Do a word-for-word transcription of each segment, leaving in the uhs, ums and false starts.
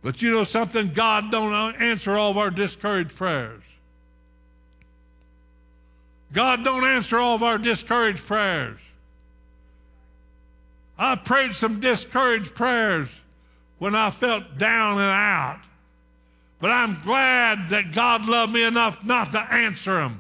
But you know something? God don't answer all of our discouraged prayers. God don't answer all of our discouraged prayers. I prayed some discouraged prayers when I felt down and out. But I'm glad that God loved me enough not to answer them.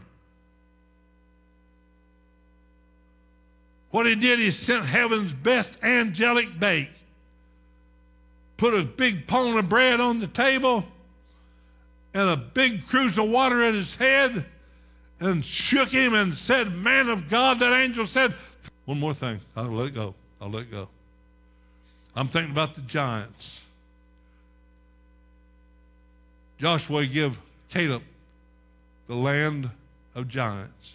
What he did, he sent heaven's best angelic bake. Put a big pone of bread on the table and a big cruse of water at his head and shook him and said, man of God, that angel said, one more thing, I'll let it go, I'll let it go. I'm thinking about the giants. Joshua give Caleb the land of giants.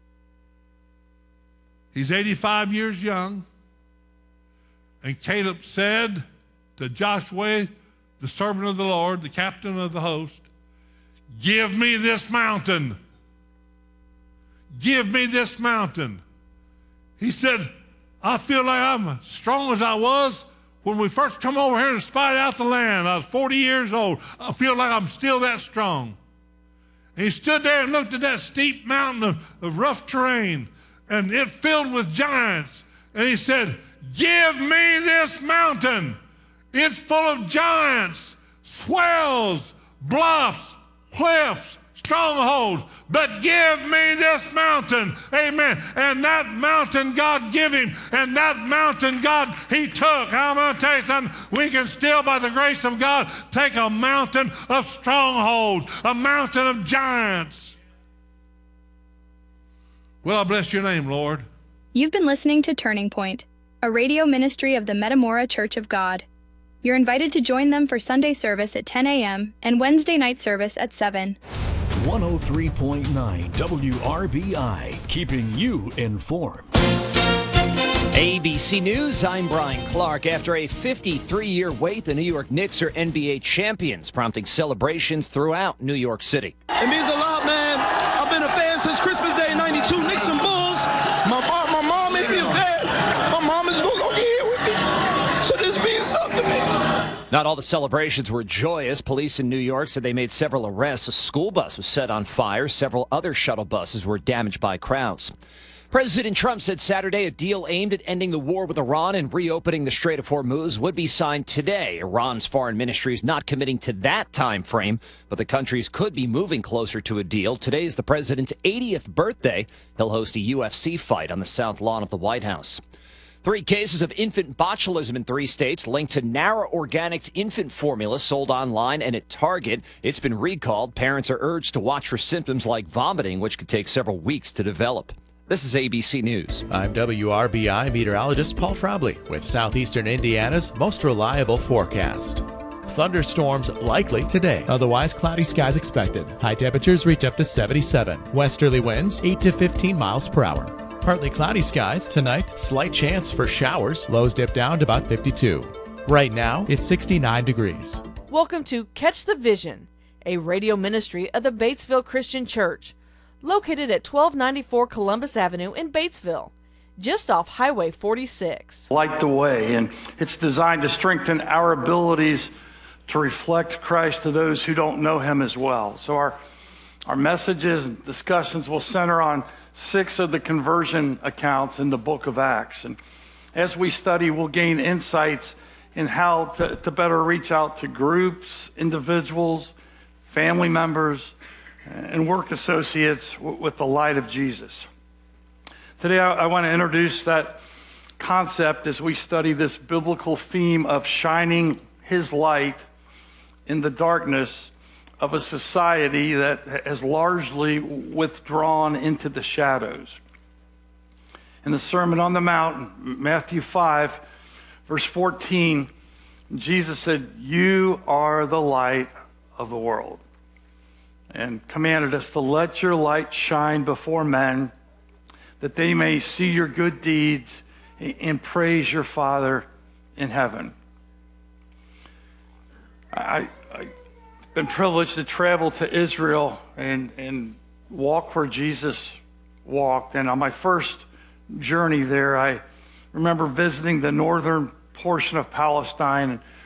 He's eighty-five years young, and Caleb said to Joshua, the servant of the Lord, the captain of the host, give me this mountain. Give me this mountain. He said, I feel like I'm as strong as I was when we first come over here and spied out the land. I was forty years old. I feel like I'm still that strong. And he stood there and looked at that steep mountain of, of rough terrain, and it filled with giants. And he said, give me this mountain. It's full of giants, swells, bluffs, cliffs, strongholds, but give me this mountain. Amen. And that mountain God give him, and that mountain God he took. I'm going to tell you something. We can still, by the grace of God, take a mountain of strongholds, a mountain of giants. Well, I bless your name, Lord. You've been listening to Turning Point, a radio ministry of the Metamora Church of God. You're invited to join them for Sunday service at ten a.m. and Wednesday night service at seven. one oh three point nine W R B I, keeping you informed. A B C News, I'm Brian Clark. After a fifty-three-year wait, the New York Knicks are N B A champions, prompting celebrations throughout New York City. It means a lot, man. I've been a fan since Christmas Day ninety-two, Knicks and Bulls. My, mom, my mom made me a fan. My mom is going to be here with me. So this means something to me. Not all the celebrations were joyous. Police in New York said they made several arrests. A school bus was set on fire. Several other shuttle buses were damaged by crowds. President Trump said Saturday a deal aimed at ending the war with Iran and reopening the Strait of Hormuz would be signed today. Iran's foreign ministry is not committing to that time frame, but the countries could be moving closer to a deal. Today is the president's eightieth birthday. He'll host a U F C fight on the south lawn of the White House. Three cases of infant botulism in three states linked to Nara Organics infant formula sold online and at Target. It's been recalled. Parents are urged to watch for symptoms like vomiting, which could take several weeks to develop. This is A B C News. I'm W R B I meteorologist Paul Trombley with southeastern Indiana's most reliable forecast. Thunderstorms likely today. Otherwise, cloudy skies expected. High temperatures reach up to seventy-seven. Westerly winds eight to fifteen miles per hour. Partly cloudy skies tonight. Slight chance for showers. Lows dip down to about fifty-two. Right now, it's sixty-nine degrees. Welcome to Catch the Vision, a radio ministry of the Batesville Christian Church, located at twelve ninety-four Columbus Avenue in Batesville, just off Highway forty-six. Light the way, and it's designed to strengthen our abilities to reflect Christ to those who don't know him as well. So our our messages and discussions will center on six of the conversion accounts in the book of Acts. And as we study, we'll gain insights in how to, to better reach out to groups, individuals, family members, and work associates w- with the light of Jesus. Today, I, I want to introduce that concept as we study this biblical theme of shining his light in the darkness of a society that has largely withdrawn into the shadows. In the Sermon on the Mount, Matthew five, verse fourteen, Jesus said, "You are the light of the world," and commanded us to let your light shine before men, that they may see your good deeds and praise your Father in heaven. I, I've been privileged to travel to Israel and, and walk where Jesus walked. And on my first journey there, I remember visiting the northern portion of Palestine and